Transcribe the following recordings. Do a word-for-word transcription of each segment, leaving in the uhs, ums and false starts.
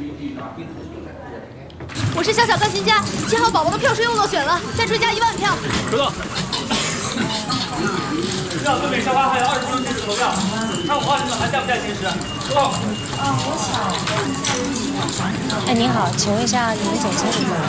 我是小小钢琴家，七号宝宝的票数又落选了，再追加一万票。 收到。市长对美沙发还有二十分钟截止投票，看五号人们还在不在现实？收到。啊，我想问一下。哎，您好，请问一下你们总经理吗？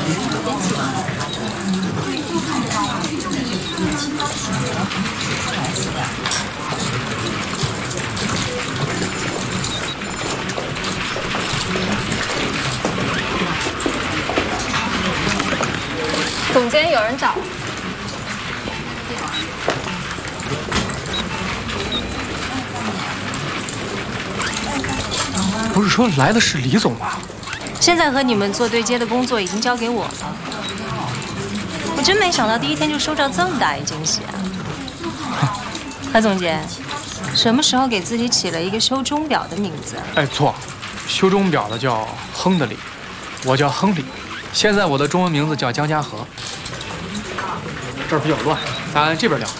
总监有人找。 不是说来的是李总吗？ 现在和你们做对接的工作已经交给我了。我真没想到第一天就收到这么大一惊喜啊！何总监，什么时候给自己起了一个修钟表的名字？ 哎，错，修钟表的叫亨德里，我叫亨利。现在我的中文名字叫江家河。这儿比较乱，咱这边聊。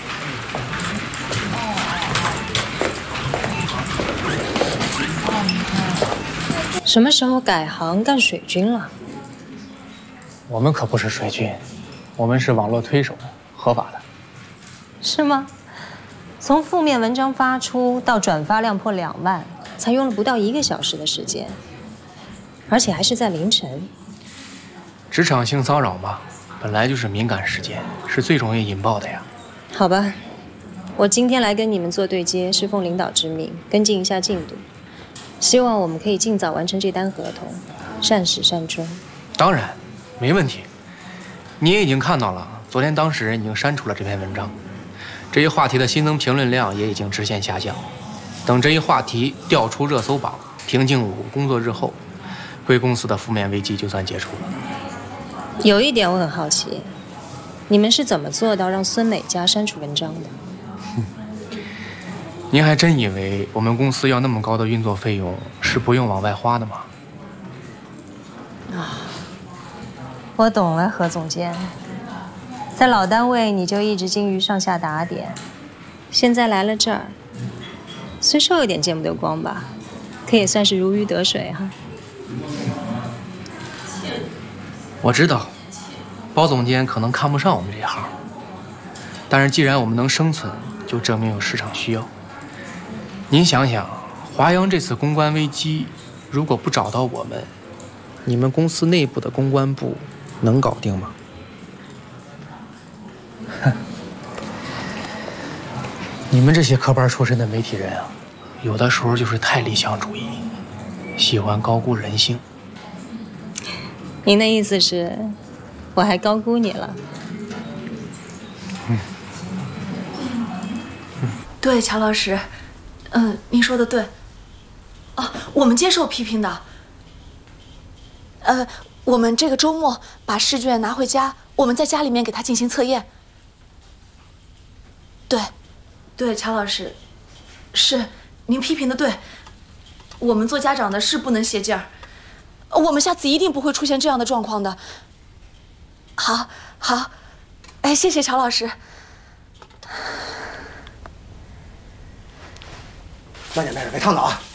什么时候改行干水军了？ 我们可不是水军，我们是网络推手，合法的。 是吗？从负面文章发出到转发量破两万，才用了不到一个小时的时间，而且还是在凌晨。 职场性骚扰嘛，本来就是敏感事件，是最容易引爆的呀。 好吧，我今天来跟你们做对接，是奉领导之命，跟进一下进度。希望我们可以尽早完成这单合同，善始善终。 当然，没问题。你也已经看到了，昨天当事人已经删除了这篇文章，这一话题的新增评论量也已经直线下降。等这一话题调出热搜榜，平静五个工作日后，贵公司的负面危机就算解除了。 有一点我很好奇，你们是怎么做到让孙美嘉删除文章的？ 您还真以为我们公司要那么高的运作费用是不用往外花的吗？ 啊，我懂了，何总监。在老单位你就一直精于上下打点，现在来了这儿，虽说有点见不得光吧，可也算是如鱼得水哈。 我知道，包总监可能看不上我们这行，但是既然我们能生存，就证明有市场需要。您想想，华阳这次公关危机，如果不找到我们，你们公司内部的公关部能搞定吗？哼，你们这些科班出身的媒体人啊，有的时候就是太理想主义，喜欢高估人性。 您的意思是，我还高估你了？ 嗯。 对，乔老师。嗯，您说的对。哦，我们接受批评的。呃，我们这个周末把试卷拿回家，我们在家里面给他进行测验。对，对，乔老师，是您批评的对。我们做家长的是不能泄劲儿，我们下次一定不会出现这样的状况的。好，好，哎，谢谢乔老师。 慢点，慢点，别烫到啊！